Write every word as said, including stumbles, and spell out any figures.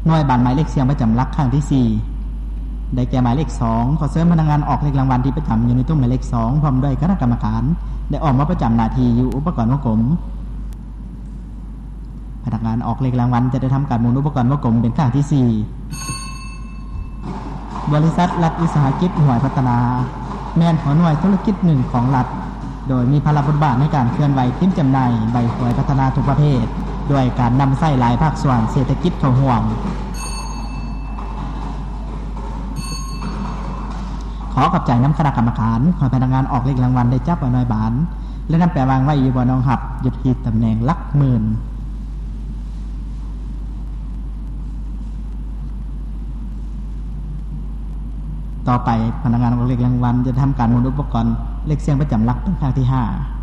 หน่วยบานหมายเลขเสียงประจำหลักครั้งที่สี่ได้แก่หมายเลขสองขอเสริมพนักงานออกเลขรางวัลที่ประจำอยู่ในตู้หมายเลขสองพร้อมด้วยคณะกรรมการได้ออกมาประจำหน้าที่อยู่อุปกรณ์วงกลมพนักงานออกเลขรางวัลจะได้ทำการหมุนอุปกรณ์วงกลมเป็นครั้งที่สี่บริษัทรัฐวิสาหกิจหน่วยพัฒนาแม่นหัวหน่วยธุรกิจหนึ่งของรัฐโดยมีภาระบทบาทในการเคลื่อนไหวทีมจำหน่ายใบหวยพัฒนาทุกประเภทด้วยการนำใส่หลายภาคส่วนเศรษฐกิจเข้าร่วมขอขอบใจน้ำคณะกรรมการขอพนักงานออกเลขรางวัลได้จับไว้หน่อยบานและนำไปวางไว้อยู่บนรองหับหยุดหีดตำแหน่งหลักหมื่นต่อไปพนักงานออกเลขรางวัลจะทำการหมุนอุปกรณ์เลขเสียงประจำหลักเป็นครั้งที่ห้า